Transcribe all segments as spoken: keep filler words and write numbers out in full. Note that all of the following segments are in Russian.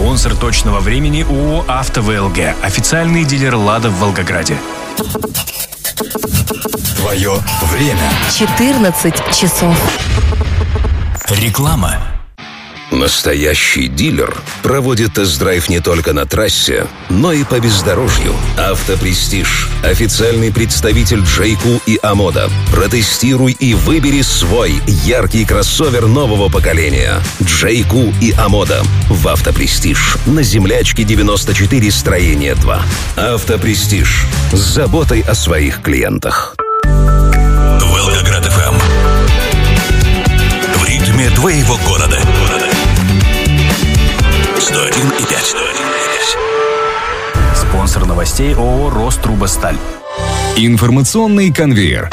Спонсор точного времени ООО «АвтоВЛГ». Официальный дилер «Лада» в Волгограде. Твое время. четырнадцать часов. Реклама. Настоящий дилер проводит тест-драйв не только на трассе, но и по бездорожью. Автопрестиж. Официальный представитель Джейку и Амода. Протестируй и выбери свой яркий кроссовер нового поколения. Джейку и Амода. В Автопрестиж. На Землячке девяносто четыре, строение два. Автопрестиж. С заботой о своих клиентах. Волгоград эф эм. В ритме твоего города. сто один и пять. Спонсор новостей ООО «Рострубосталь». Информационный конвейер.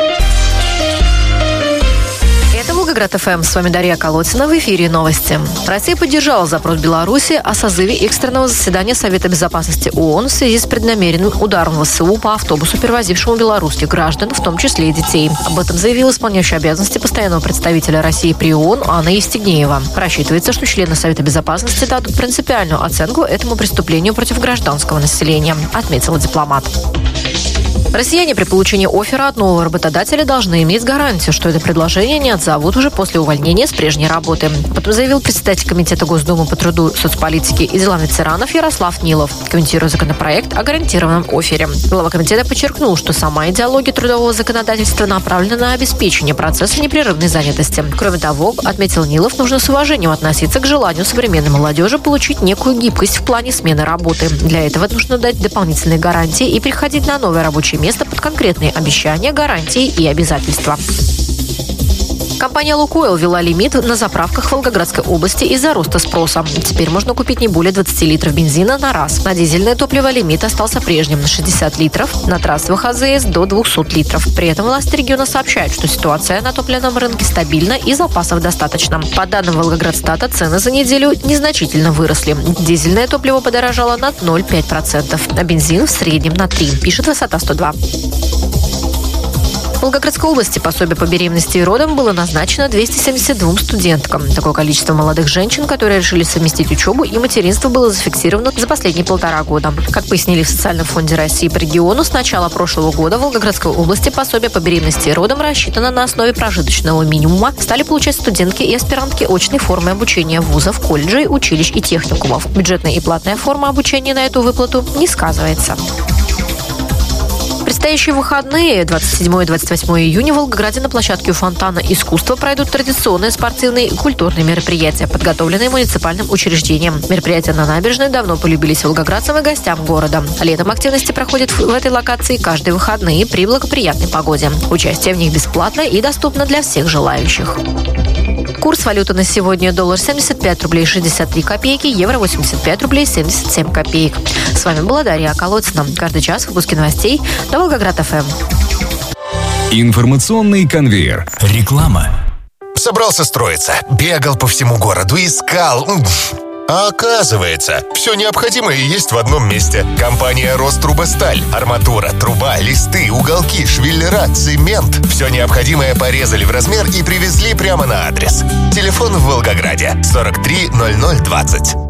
Волгоград эф эм, с вами Дарья Колотина, в эфире новости. Россия поддержала запрос Беларуси о созыве экстренного заседания Совета безопасности ООН в связи с преднамеренным ударом ВСУ по автобусу, перевозившему белорусских граждан, в том числе и детей. Об этом заявила исполняющая обязанности постоянного представителя России при ООН Анна Евстигнеева. Рассчитывается, что члены Совета безопасности дадут принципиальную оценку этому преступлению против гражданского населения, отметила дипломат. Россияне при получении оффера от нового работодателя должны иметь гарантию, что это предложение не отзовут уже после увольнения с прежней работы. Об этом заявил председатель Комитета Госдумы по труду, соцполитике и делам ветеранов Ярослав Нилов, комментируя законопроект о гарантированном оффере. Глава комитета подчеркнул, что сама идеология трудового законодательства направлена на обеспечение процесса непрерывной занятости. Кроме того, отметил Нилов, нужно с уважением относиться к желанию современной молодежи получить некую гибкость в плане смены работы. Для этого нужно дать дополнительные гарантии и переходить на новое рабочее место место под конкретные обещания, гарантии и обязательства. Компания «Лукойл» ввела лимит на заправках в Волгоградской области из-за роста спроса. Теперь можно купить не более двадцати литров бензина на раз. На дизельное топливо лимит остался прежним на шестьдесят литров, на трассовых а зэ эс до двухсот литров. При этом власти региона сообщают, что ситуация на топливном рынке стабильна и запасов достаточно. По данным Волгоградстата, цены за неделю незначительно выросли. Дизельное топливо подорожало на ноль целых пять десятых процента, а бензин в среднем на три процента, пишет Высота сто два. В Волгоградской области пособие по беременности и родам было назначено двумстам семидесяти двум студенткам. Такое количество молодых женщин, которые решили совместить учебу и материнство, было зафиксировано за последние полтора года. Как пояснили в Социальном фонде России по региону, с начала прошлого года в Волгоградской области пособие по беременности и родам рассчитано на основе прожиточного минимума. Стали получать студентки и аспирантки очной формы обучения вузов, колледжей, училищ и техникумов. Бюджетная и платная форма обучения на эту выплату не сказывается. Предстоящие выходные двадцать седьмого и двадцать восьмого июня в Волгограде на площадке у фонтана искусства пройдут традиционные спортивные и культурные мероприятия, подготовленные муниципальным учреждением. Мероприятия на набережной давно полюбились волгоградцам и гостям города. Летом активности проходят в этой локации каждые выходные при благоприятной погоде. Участие в них бесплатно и доступно для всех желающих. Курс валюты на сегодня: доллар семьдесят пять рублей шестьдесят три копейки, евро восемьдесят пять рублей семьдесят семь копеек. С вами была Дарья Колотина. Каждый час выпуски новостей на Волгоград эф эм. Информационный конвейер. Реклама. Собрался строиться, бегал по всему городу, искал. А оказывается, все необходимое есть в одном месте. Компания «Рострубосталь». Арматура, труба, листы, уголки, швеллера, цемент. Все необходимое порезали в размер и привезли прямо на адрес. Телефон в Волгограде сорок три ноль ноль двадцать.